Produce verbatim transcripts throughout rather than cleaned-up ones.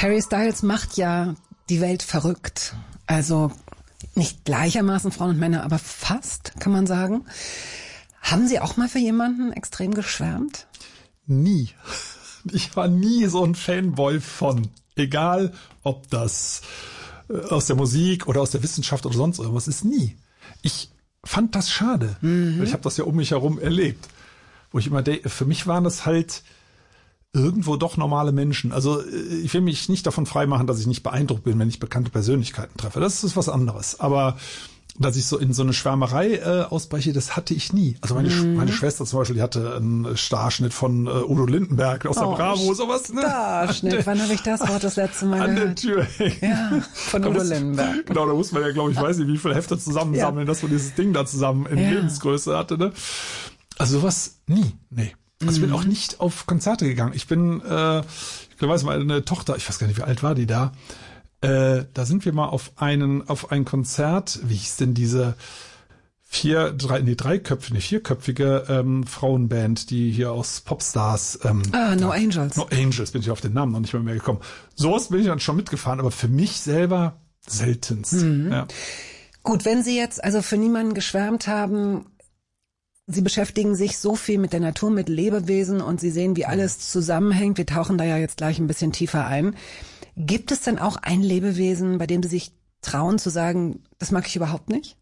Harry Styles macht ja die Welt verrückt. Also nicht gleichermaßen Frauen und Männer, aber fast, kann man sagen. Haben Sie auch mal für jemanden extrem geschwärmt? Nie. Ich war nie so ein Fanboy von. Egal, ob das aus der Musik oder aus der Wissenschaft oder sonst irgendwas ist, nie. Ich fand das schade. Mhm. Ich habe das ja um mich herum erlebt. Wo ich immer denke, für mich waren das halt irgendwo doch normale Menschen. Also ich will mich nicht davon freimachen, dass ich nicht beeindruckt bin, wenn ich bekannte Persönlichkeiten treffe. Das ist was anderes. Aber dass ich so in so eine Schwärmerei äh, ausbreche, das hatte ich nie. Also meine, mhm. meine Schwester zum Beispiel, die hatte einen Starschnitt von äh, Udo Lindenberg aus oh, der Bravo, sowas. Ne? Starschnitt, wann habe ich das Wort das letzte Mal an gehört? Der Tür. Ja, von Udo Lindenberg. Genau, da muss man ja, glaube ich, weiß nicht, wie viele Hefte zusammensammeln, ja. dass man dieses Ding da zusammen in ja. Lebensgröße hatte. Ne? Also sowas nie, nee. Also ich bin auch nicht auf Konzerte gegangen. Ich bin, äh, ich weiß mal, eine Tochter, ich weiß gar nicht, wie alt war die da, Äh, da sind wir mal auf einen, auf ein Konzert, wie hieß denn diese vier, drei, nee, dreiköpfige, nee, vierköpfige ähm, Frauenband, die hier aus Popstars. Ähm, ah, No ja, Angels. No Angels, bin ich auf den Namen noch nicht mehr, mehr gekommen. Sowas bin ich dann schon mitgefahren, aber für mich selber seltenst. Mhm. Ja. Gut, wenn Sie jetzt also für niemanden geschwärmt haben, Sie beschäftigen sich so viel mit der Natur, mit Lebewesen und Sie sehen, wie alles zusammenhängt. Wir tauchen da ja jetzt gleich ein bisschen tiefer ein. Gibt es denn auch ein Lebewesen, bei dem Sie sich trauen zu sagen, das mag ich überhaupt nicht?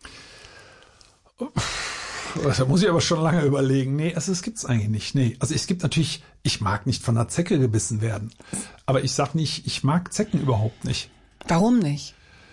Da muss ich aber schon lange überlegen. Nee, also es gibt's eigentlich nicht. Nee, also es gibt natürlich, ich mag nicht von einer Zecke gebissen werden. Aber ich sag nicht, ich mag Zecken überhaupt nicht. Warum nicht?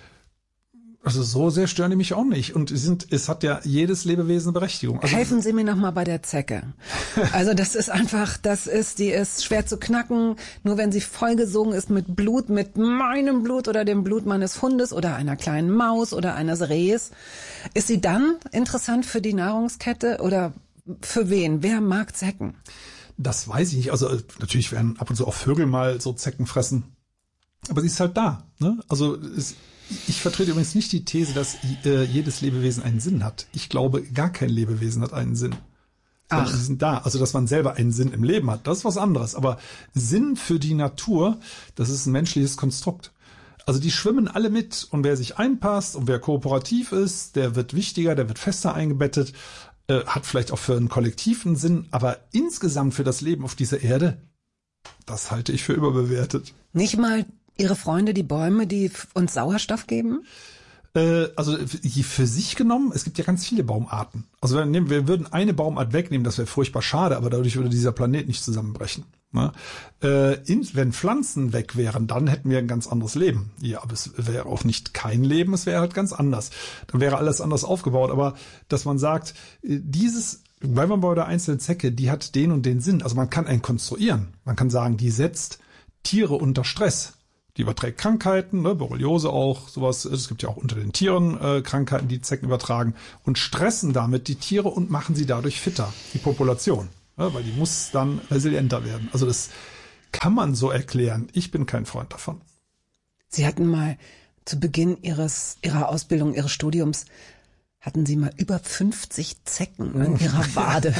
Also so sehr stören die mich auch nicht. Und es sind, es hat ja jedes Lebewesen eine Berechtigung. Also helfen Sie mir noch mal bei der Zecke. Also das ist einfach, das ist, die ist schwer zu knacken. Nur wenn sie vollgesogen ist mit Blut, mit meinem Blut oder dem Blut meines Hundes oder einer kleinen Maus oder eines Rehs, ist sie dann interessant für die Nahrungskette oder für wen? Wer mag Zecken? Das weiß ich nicht. Also natürlich werden ab und zu auch Vögel mal so Zecken fressen. Aber sie ist halt da. Ne? Also es Ich vertrete übrigens nicht die These, dass äh, jedes Lebewesen einen Sinn hat. Ich glaube, gar kein Lebewesen hat einen Sinn. Ach. Sie sind da. Also, dass man selber einen Sinn im Leben hat, das ist was anderes. Aber Sinn für die Natur, das ist ein menschliches Konstrukt. Also, die schwimmen alle mit. Und wer sich einpasst und wer kooperativ ist, der wird wichtiger, der wird fester eingebettet, äh, hat vielleicht auch für einen kollektiven Sinn. Aber insgesamt für das Leben auf dieser Erde, das halte ich für überbewertet. Nicht mal Ihre Freunde, die Bäume, die uns Sauerstoff geben? Äh, also für sich genommen, es gibt ja ganz viele Baumarten. Also wir, nehmen, wir würden eine Baumart wegnehmen, das wäre furchtbar schade, aber dadurch würde dieser Planet nicht zusammenbrechen. Ne? Äh, in, wenn Pflanzen weg wären, dann hätten wir ein ganz anderes Leben. Ja, aber es wäre auch nicht kein Leben, es wäre halt ganz anders. Dann wäre alles anders aufgebaut. Aber dass man sagt, dieses, weil man bei der einzelnen Zecke, die hat den und den Sinn. Also man kann einen konstruieren. Man kann sagen, die setzt Tiere unter Stress. Die überträgt Krankheiten, ne, Borreliose auch, sowas. Es gibt ja auch unter den Tieren äh, Krankheiten, die Zecken übertragen und stressen damit die Tiere und machen sie dadurch fitter, die Population. Ja, weil die muss dann resilienter werden. Also das kann man so erklären. Ich bin kein Freund davon. Sie hatten mal zu Beginn Ihres Ihrer Ausbildung, Ihres Studiums, hatten Sie mal über fünfzig Zecken an Ihrer Wade.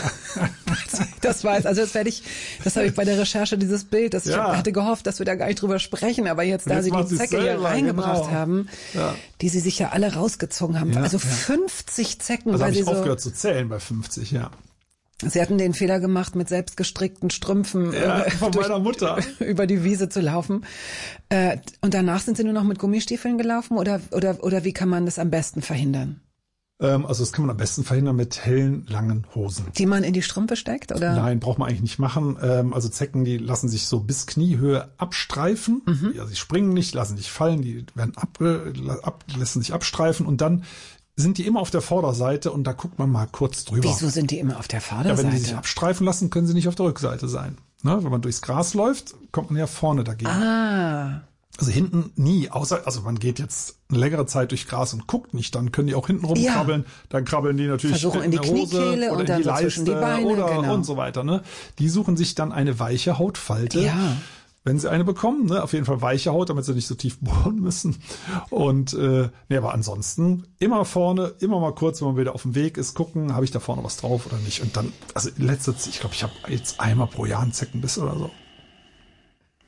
Das weiß, also das werde ich, das habe ich bei der Recherche, dieses Bild, das ja. ich hatte gehofft, dass wir da gar nicht drüber sprechen, aber jetzt, da jetzt Sie die Zecke hier reingebracht genau. haben, ja. die Sie sich ja alle rausgezogen haben, ja, also ja. fünfzig Zecken. Also weil habe Sie ich so, aufgehört zu zählen bei fünfzig, ja. Sie hatten den Fehler gemacht, mit selbstgestrickten Strümpfen ja, äh, von durch, meiner Mutter über die Wiese zu laufen. Äh, und danach sind Sie nur noch mit Gummistiefeln gelaufen oder, oder, oder wie kann man das am besten verhindern? Also das kann man am besten verhindern mit hellen, langen Hosen. Die man in die Strümpfe steckt, oder? Nein, braucht man eigentlich nicht machen. Also Zecken, die lassen sich so bis Kniehöhe abstreifen. Mhm. Ja, sie springen nicht, lassen sich fallen, die werden ab, ab, lassen sich abstreifen und dann sind die immer auf der Vorderseite und da guckt man mal kurz drüber. Wieso sind die immer auf der Vorderseite? Ja, wenn die sich abstreifen lassen, können sie nicht auf der Rückseite sein. Ne? Wenn man durchs Gras läuft, kommt man ja vorne dagegen. Ah. Also hinten nie, außer, also man geht jetzt eine längere Zeit durch Gras und guckt nicht, dann können die auch hinten rumkrabbeln, ja. dann krabbeln die natürlich Versuchen in die Kniekehle oder und dann in die so zwischen die Leiste Beine, oder genau. und so weiter. Ne? Die suchen sich dann eine weiche Hautfalte, ja. wenn sie eine bekommen, ne? Auf jeden Fall weiche Haut, damit sie nicht so tief bohren müssen. Und äh, nee, aber ansonsten immer vorne, immer mal kurz, wenn man wieder auf dem Weg ist, gucken, habe ich da vorne was drauf oder nicht. Und dann, also letzte, ich glaube, ich habe jetzt einmal pro Jahr einen Zeckenbiss oder so.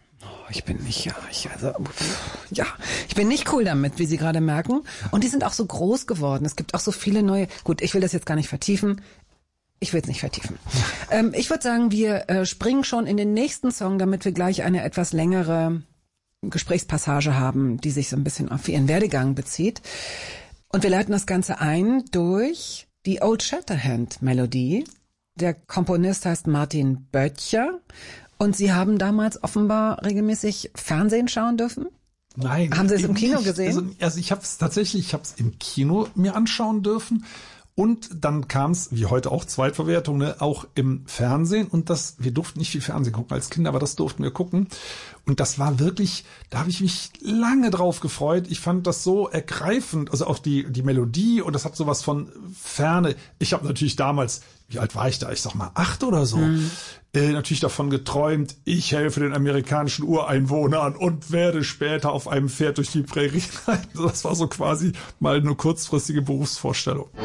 ich bin nicht, ja, ich, also, ja, ich bin nicht cool damit, wie Sie gerade merken. Und die sind auch so groß geworden. Es gibt auch so viele neue, gut, ich will das jetzt gar nicht vertiefen. Ich will es nicht vertiefen. Ähm, ich würde sagen, wir äh, springen schon in den nächsten Song, damit wir gleich eine etwas längere Gesprächspassage haben, die sich so ein bisschen auf Ihren Werdegang bezieht. Und wir leiten das Ganze ein durch die Old Shatterhand Melodie. Der Komponist heißt Martin Böttcher. Und Sie haben damals offenbar regelmäßig Fernsehen schauen dürfen? Nein. Haben Sie es im Kino nicht. gesehen? Also, also ich habe es tatsächlich, ich habe es im Kino mir anschauen dürfen. Und dann kam es, wie heute auch, Zweitverwertung, ne, auch im Fernsehen. Und das, wir durften nicht viel Fernsehen gucken als Kinder, aber das durften wir gucken. Und das war wirklich, da habe ich mich lange drauf gefreut. Ich fand das so ergreifend, also auch die die Melodie, und das hat sowas von Ferne. Ich habe natürlich damals, wie alt war ich da? Ich sag mal acht oder so. Mhm. Äh, natürlich davon geträumt, ich helfe den amerikanischen Ureinwohnern und werde später auf einem Pferd durch die Prärie reiten. Das war so quasi mal eine kurzfristige Berufsvorstellung.